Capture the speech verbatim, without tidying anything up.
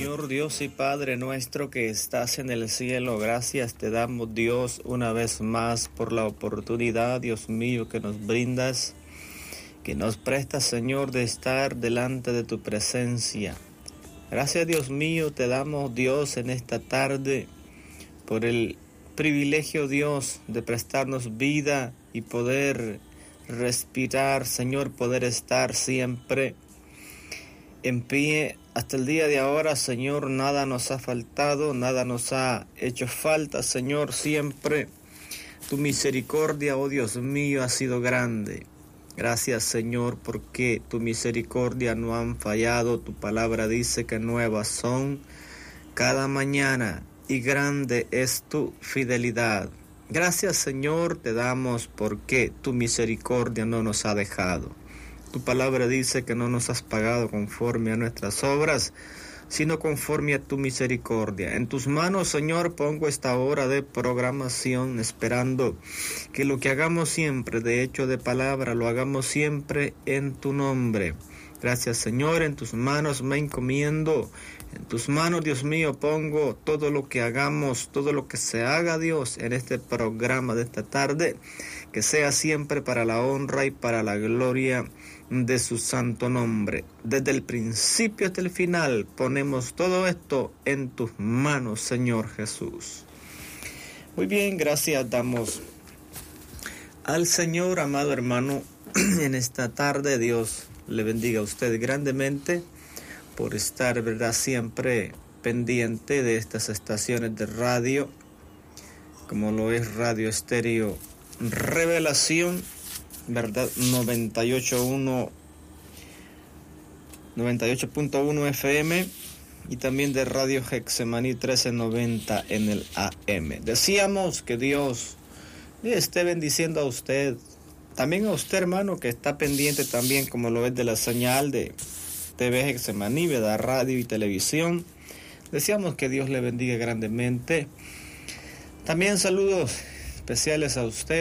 Señor Dios y Padre nuestro que estás en el cielo, gracias te damos, Dios, una vez más por la oportunidad, Dios mío, que nos brindas, que nos prestas, Señor, de estar delante de tu presencia. Gracias, Dios mío, te damos, Dios, en esta tarde por el privilegio, Dios, de prestarnos vida y poder respirar, Señor, poder estar siempre en pie hasta el día de ahora, Señor. Nada nos ha faltado, nada nos ha hecho falta, Señor. Siempre tu misericordia, oh Dios mío, ha sido grande. Gracias, Señor, porque tu misericordia no han fallado. Tu palabra dice que nuevas son cada mañana y grande es tu fidelidad. Gracias, Señor, te damos porque tu misericordia no nos ha dejado. Tu palabra dice que no nos has pagado conforme a nuestras obras, sino conforme a tu misericordia. En tus manos, Señor, pongo esta hora de programación, esperando que lo que hagamos siempre, de hecho de palabra, lo hagamos siempre en tu nombre. Gracias, Señor, en tus manos me encomiendo. En tus manos, Dios mío, pongo todo lo que hagamos, todo lo que se haga, Dios, en este programa de esta tarde, que sea siempre para la honra y para la gloria de su santo nombre. Desde el principio hasta el final, ponemos todo esto en tus manos, Señor Jesús. Muy bien, gracias damos al Señor, amado hermano, en esta tarde. Dios le bendiga a usted grandemente por estar, verdad, siempre pendiente de estas estaciones de radio, como lo es Radio Estéreo Revelación, verdad, noventa y ocho punto uno F M, y también de Radio Hexemaní trece noventa en el A M. Decíamos que Dios le esté bendiciendo a usted, también a usted, hermano, que está pendiente también, como lo es, de la señal de T V Hexemaní, ¿verdad? Radio y televisión. Deseamos que Dios le bendiga grandemente. También saludos especiales a usted.